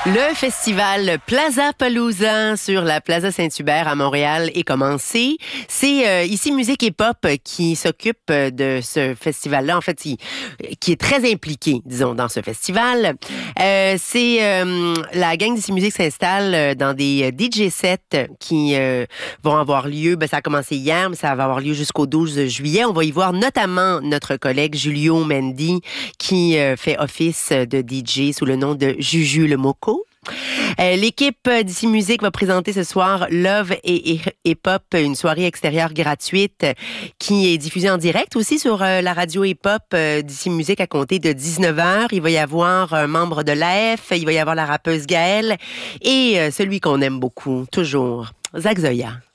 Le festival Plaza Palooza sur la Plaza Saint-Hubert à Montréal est commencé. C'est ici Musique et Pop qui s'occupe de ce festival-là, en fait, qui est très impliqué, disons, dans ce festival. La gang d'ici Musique s'installe dans des DJ sets qui vont avoir lieu. Ça a commencé hier, mais ça va avoir lieu jusqu'au 12 juillet. On va y voir notamment notre collègue Julio Mendy qui fait office de DJ sous le nom de Juju le Moco. L'équipe d'ici Musique va présenter ce soir Love et Hip-Hop, une soirée extérieure gratuite qui est diffusée en direct aussi sur la radio Hip-Hop d'ici Musique à compter de 19h. Il va y avoir un membre de l'AF, il va y avoir la rappeuse Gaëlle et celui qu'on aime beaucoup, toujours, Zach Zoya.